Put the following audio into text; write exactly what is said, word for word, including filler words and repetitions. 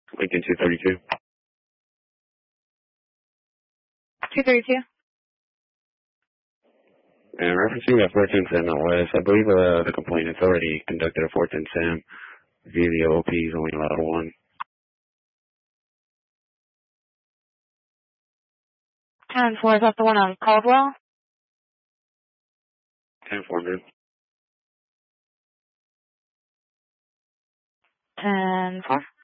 Lincoln two thirty-two. two thirty-two. And referencing that four ten Sam out west, I believe uh, the complainant's already conducted a four ten Sam. Via the O P is only allowed one. ten four, is that the one on Caldwell? ten four hundred. ten four.